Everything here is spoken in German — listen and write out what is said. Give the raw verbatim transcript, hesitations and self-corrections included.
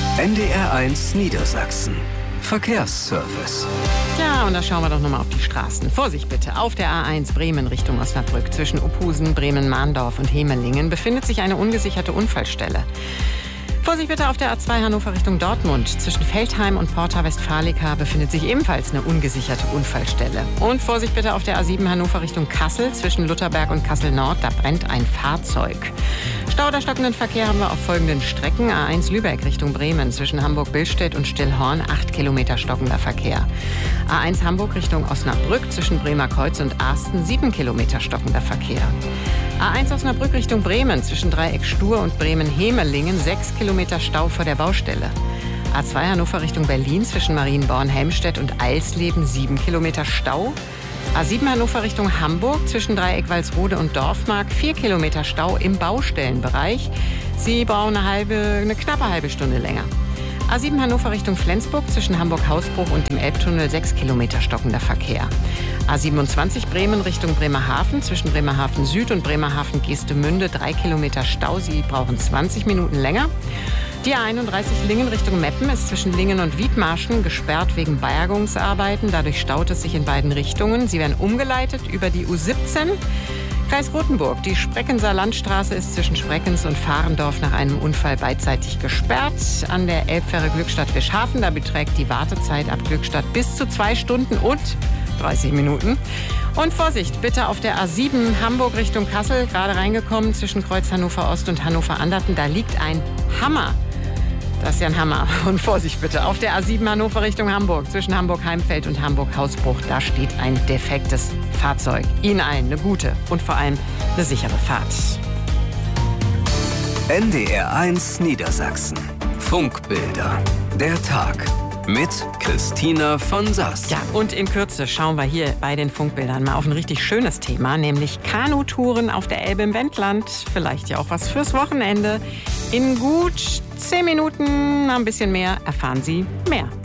N D R eins Niedersachsen. Verkehrsservice. Ja, und da schauen wir doch nochmal auf die Straßen. Vorsicht bitte, auf der A eins Bremen Richtung Osnabrück zwischen Uphusen, Bremen-Mahndorf und Hemelingen befindet sich eine ungesicherte Unfallstelle. Vorsicht bitte auf der A zwei Hannover Richtung Dortmund. Zwischen Veltheim und Porta Westfalica befindet sich ebenfalls eine ungesicherte Unfallstelle. Und Vorsicht bitte auf der A sieben Hannover Richtung Kassel. Zwischen Lutherberg und Kassel-Nord, da brennt ein Fahrzeug. Stau oder stockenden Verkehr haben wir auf folgenden Strecken. A eins Lübeck Richtung Bremen. Zwischen Hamburg-Billstedt und Stillhorn, acht Kilometer stockender Verkehr. A eins Hamburg Richtung Osnabrück. Zwischen Bremerkreuz und Arsten, sieben Kilometer stockender Verkehr. A eins Osnabrück Richtung Bremen. Zwischen Dreieck Stur und Bremen-Hemelingen, sechs Kilometer Stau vor der Baustelle. A zwei Hannover Richtung Berlin. Zwischen Marienborn-Helmstedt und Eilsleben, sieben Kilometer Stau. A sieben Hannover Richtung Hamburg. Zwischen Dreieck Walsrode und Dorfmark, vier Kilometer Stau im Baustellenbereich. Sie brauchen eine, halbe, eine knappe halbe Stunde länger. A sieben Hannover Richtung Flensburg. Zwischen Hamburg-Hausbruch und dem Elbtunnel, sechs Kilometer stockender Verkehr. A siebenundzwanzig Bremen Richtung Bremerhaven. Zwischen Bremerhaven Süd und Bremerhaven-Geestemünde, drei Kilometer Stau. Sie brauchen zwanzig Minuten länger. Die A einunddreißig Lingen Richtung Meppen ist zwischen Lingen und Wiedmarschen gesperrt wegen Bergungsarbeiten. Dadurch staut es sich in beiden Richtungen. Sie werden umgeleitet über die U siebzehn. Kreis Rothenburg. Die Spreckenser Landstraße ist zwischen Spreckens und Fahrendorf nach einem Unfall beidseitig gesperrt. An der Elbfähre Glückstadt-Wischhafen, da beträgt die Wartezeit ab Glückstadt bis zu zwei Stunden und dreißig Minuten. Und Vorsicht, bitte auf der A sieben Hamburg Richtung Kassel, gerade reingekommen zwischen Kreuz Hannover Ost und Hannover Anderten. Da liegt ein Hammer. Das ist ja ein Hammer. Und Vorsicht bitte, auf der A sieben Hannover Richtung Hamburg, zwischen Hamburg-Heimfeld und Hamburg-Hausbruch, da steht ein defektes Fahrzeug. Ihnen allen eine gute und vor allem eine sichere Fahrt. N D R eins Niedersachsen. Funkbilder. Der Tag. Mit Christina von Sass. Ja, und in Kürze schauen wir hier bei den Funkbildern mal auf ein richtig schönes Thema, nämlich Kanutouren auf der Elbe im Wendland. Vielleicht ja auch was fürs Wochenende. In gut zehn Minuten, ein bisschen mehr, erfahren Sie mehr.